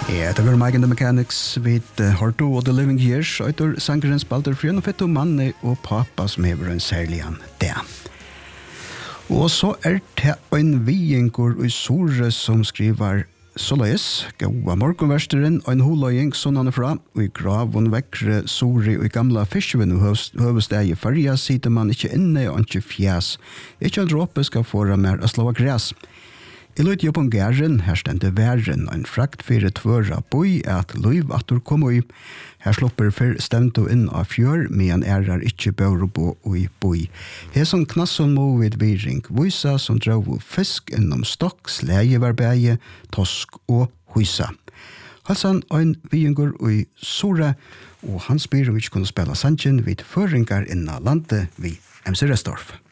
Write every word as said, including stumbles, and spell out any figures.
Ja, det var Mike and the Mechanics vid uh, Horto og The Living Years, og etter sangerens balder for en fett og manne og pappa som hever en særlig an det. Og så er det en viingur i Sore som skriver såleis, gaua morgonversteren og en holøying sånn han er fra, og i gravun vekkre Sore og i gamla fiskevinn og høvesteg i farja sitter man ikke inne og ikke fjæs. Ikke en dråpe skal fåra mer å slå græs. I løyt jo på gæren, her stendte væren, og en frakt fyrir tvøra boi at løyv atur kom ui. Her slupper fyr stevnto inn av fjør, men ærar ikkje bør bo ui boi. Her som knasson må vid viring, vysa som drøv fisk innom stokk, sleie var bæge, tosk og hysa. Halsan ein viingur ui Sore, og han spyr om vi ikke kunne spela sannsyn vid føringar inna landet vid M C Restorff.